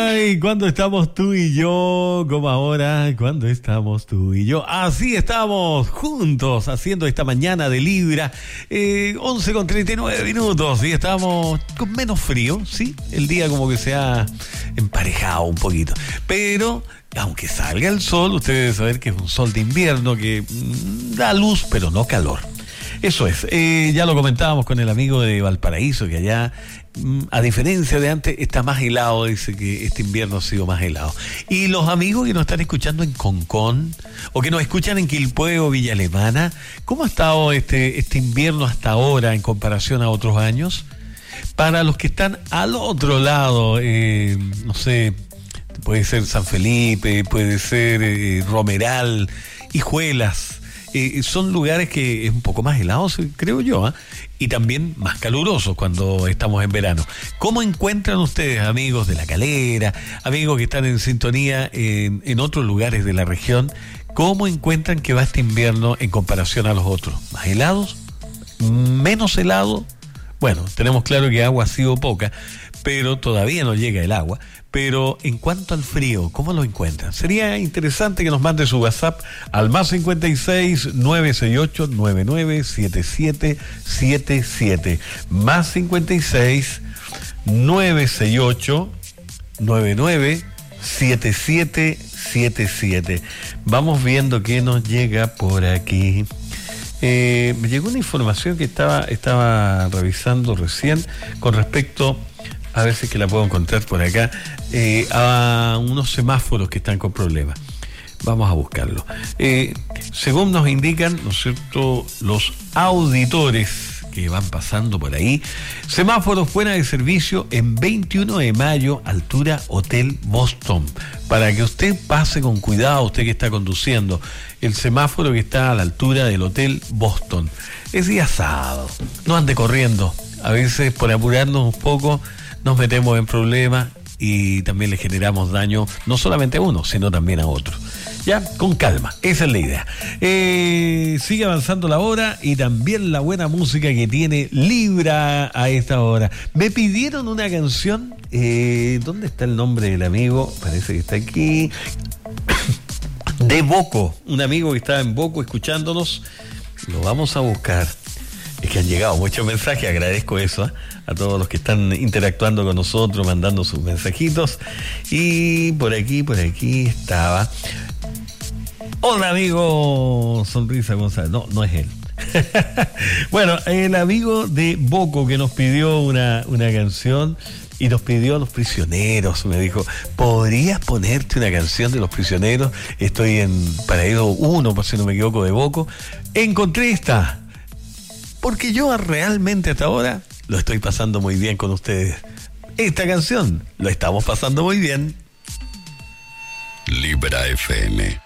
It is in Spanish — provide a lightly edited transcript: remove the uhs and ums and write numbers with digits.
Ay, ¿cuándo estamos tú y yo? Como ahora, ¿cuándo estamos tú y yo? Así estamos juntos haciendo esta mañana de Libra, 11:39 y estamos con menos frío, ¿sí? El día como que se ha emparejado un poquito, pero aunque salga el sol, usted debe saber que es un sol de invierno que da luz, pero no calor. Eso es, ya lo comentábamos con el amigo de Valparaíso, que allá, a diferencia de antes, está más helado, dice que este invierno ha sido más helado. Y los amigos que nos están escuchando en Concón, o que nos escuchan en Quilpué o Villa Alemana, ¿cómo ha estado este invierno hasta ahora en comparación a otros años? Para los que están al otro lado, no sé, puede ser San Felipe, puede ser Romeral, Hijuelas. Son lugares que es un poco más helados, creo yo, y también más calurosos cuando estamos en verano. ¿Cómo encuentran ustedes, amigos de La Calera, amigos que están en sintonía en otros lugares de la región, cómo encuentran que va este invierno en comparación a los otros? ¿Más helados? ¿Menos helado? Bueno, tenemos claro que agua ha sido poca, pero todavía no llega el agua. Pero en cuanto al frío, ¿cómo lo encuentran? Sería interesante que nos mande su WhatsApp al +56 968 997777. +56 968 997777. Vamos viendo qué nos llega por aquí. Me llegó una información que estaba revisando recién con respecto, a ver si es que la puedo encontrar por acá, a unos semáforos que están con problemas. Vamos a buscarlo. Según nos indican, ¿no es cierto?, los auditores que van pasando por ahí, semáforos fuera de servicio en 21 de mayo, altura Hotel Boston. Para que usted pase con cuidado, usted que está conduciendo, el semáforo que está a la altura del Hotel Boston. Es día sábado, no ande corriendo. A veces, por apurarnos un poco, nos metemos en problemas y también le generamos daño no solamente a uno, sino también a otro. Ya, con calma, esa es la idea. Sigue avanzando la hora y también la buena música que tiene Libra a esta hora. Me pidieron una canción, ¿dónde está el nombre del amigo? Parece que está aquí. De Boco, un amigo que estaba en Boco escuchándonos. Lo vamos a buscar. Es que han llegado muchos mensajes, agradezco eso, a todos los que están interactuando con nosotros, mandando sus mensajitos. Y por aquí estaba. Hola, amigo Sonrisa González. No es él. Bueno, el amigo de Boco que nos pidió una canción y nos pidió a Los Prisioneros. Me dijo, ¿podrías ponerte una canción de Los Prisioneros? Estoy en Paraíso 1, por si no me equivoco, de Boco. Encontré esta. Porque yo realmente hasta ahora lo estoy pasando muy bien con ustedes. Esta canción lo estamos pasando muy bien. Libra FM.